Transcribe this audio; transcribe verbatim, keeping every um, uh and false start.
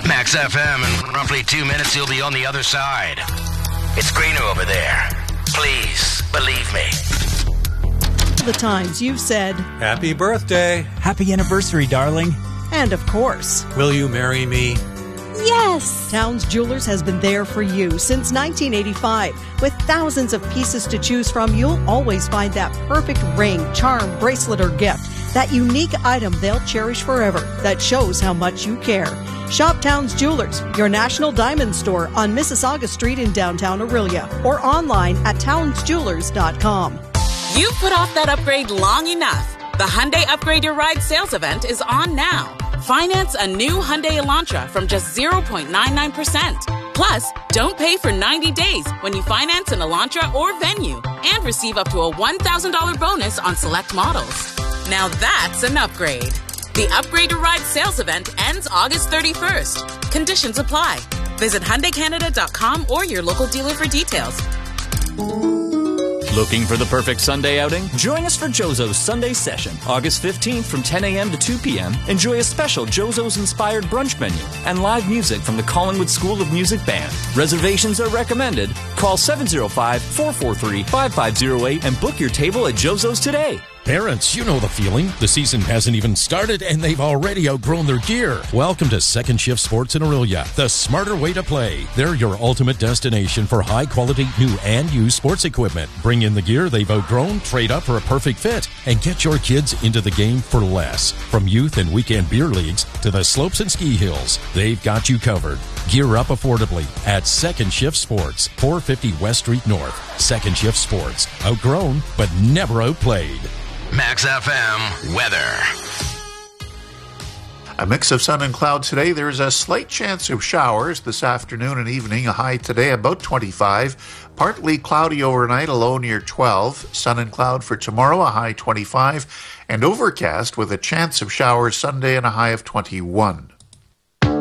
Max F M. In roughly two minutes, you'll be on the other side. It's greener over there. Please, believe me. The times you've said, Happy birthday. Happy anniversary, darling. and of course, Will you marry me? yes! Towns Jewelers has been there for you since nineteen eighty-five. With thousands of pieces to choose from, you'll always find that perfect ring, charm, bracelet, or gift. That unique item they'll cherish forever that shows how much you care. Shop Towns Jewelers, your national diamond store on Mississauga Street in downtown Orillia, or online at towns jewelers dot com. You've put off that upgrade long enough. The Hyundai Upgrade Your Ride sales event is on now. Finance a new Hyundai Elantra from just zero point nine nine percent. Plus, don't pay for ninety days when you finance an Elantra or Venue, and receive up to a one thousand dollars bonus on select models. Now that's an upgrade. The Upgrade Your Ride sales event ends August thirty-first. Conditions apply. Visit Hyundai Canada dot com or your local dealer for details. Looking for the perfect Sunday outing? Join us for Jozo's Sunday Session, August fifteenth from ten a.m. to two p.m. Enjoy a special Jozo's-inspired brunch menu and live music from the Collingwood School of Music Band. Reservations are recommended. Call seven oh five, four four three, five five oh eight and book your table at Jozo's today. Parents, you know the feeling. The season hasn't even started and they've already outgrown their gear. Welcome to Second Shift Sports in Orillia, the smarter way to play. They're your ultimate destination for high-quality new and used sports equipment. Bring in the gear they've outgrown, trade up for a perfect fit, and get your kids into the game for less. From youth and weekend beer leagues to the slopes and ski hills, they've got you covered. Gear up affordably at Second Shift Sports, four fifty West Street North. Second Shift Sports. Outgrown, but never outplayed. Max F M weather. A mix of sun and cloud today. There's a slight chance of showers this afternoon and evening. A high today about twenty-five. Partly cloudy overnight, a low near twelve. Sun and cloud for tomorrow, a high twenty-five. And overcast with a chance of showers Sunday and a high of twenty-one.